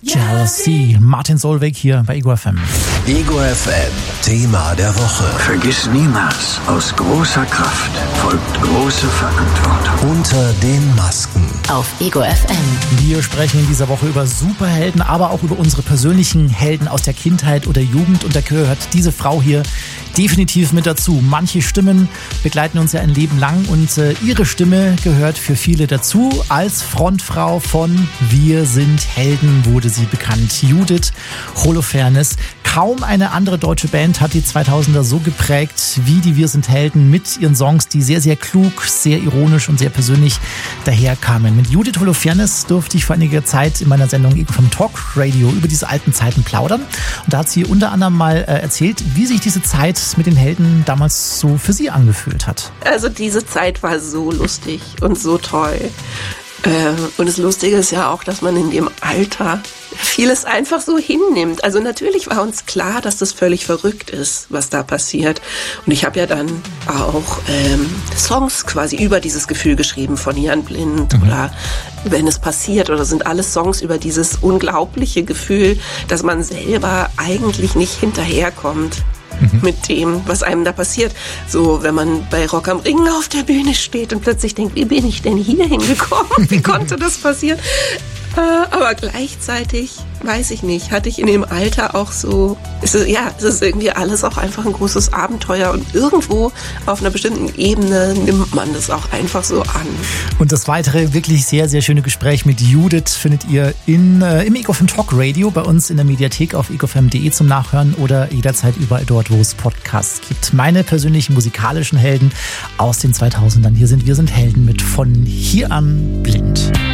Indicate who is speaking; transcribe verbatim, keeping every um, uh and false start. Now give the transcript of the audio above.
Speaker 1: Jealousy. Martin Solveig hier bei Ego F M.
Speaker 2: Ego F M, Thema der Woche.
Speaker 3: Vergiss niemals, aus großer Kraft folgt große Verantwortung.
Speaker 2: Unter den Masken.
Speaker 4: Auf Ego F M.
Speaker 1: Wir sprechen in dieser Woche über Superhelden, aber auch über unsere persönlichen Helden aus der Kindheit oder Jugend. Und da gehört diese Frau hier definitiv mit dazu. Manche Stimmen begleiten uns ja ein Leben lang und äh, ihre Stimme gehört für viele dazu. Als Frontfrau von Wir sind Helden wurde sie bekannt. Judith Holofernes. Kaum eine andere deutsche Band hat die zweitausender so geprägt wie die Wir sind Helden mit ihren Songs, die sehr, sehr klug, sehr ironisch und sehr persönlich daherkamen. Mit Judith Holofernes durfte ich vor einiger Zeit in meiner Sendung Ego vom Talk Radio über diese alten Zeiten plaudern. Und da hat sie unter anderem mal äh, erzählt, wie sich diese Zeit mit den Helden damals so für sie angefühlt hat.
Speaker 5: Also diese Zeit war so lustig und so toll. Und das Lustige ist ja auch, dass man in dem Alter vieles einfach so hinnimmt. Also natürlich war uns klar, dass das völlig verrückt ist, was da passiert. Und ich habe ja dann auch ähm, Songs quasi über dieses Gefühl geschrieben, von Jan Blind mhm. oder Wenn es passiert, oder sind alles Songs über dieses unglaubliche Gefühl, dass man selber eigentlich nicht hinterherkommt. Mhm. Mit dem, was einem da passiert. So, wenn man bei Rock am Ring auf der Bühne steht und plötzlich denkt, wie bin ich denn hier hingekommen? Wie konnte das passieren? Äh, aber gleichzeitig, weiß ich nicht, hatte ich in dem Alter auch so, ist es, ja, es ist irgendwie alles auch einfach ein großes Abenteuer und irgendwo auf einer bestimmten Ebene nimmt man das auch einfach so an.
Speaker 1: Und das weitere wirklich sehr, sehr schöne Gespräch mit Judith findet ihr in, äh, im Ego F M Talk Radio bei uns in der Mediathek auf ego f m punkt de zum Nachhören oder jederzeit überall dort, wo es Podcasts gibt. Meine persönlichen musikalischen Helden aus den zweitausendern. Hier sind Wir sind Helden mit Von hier an blind.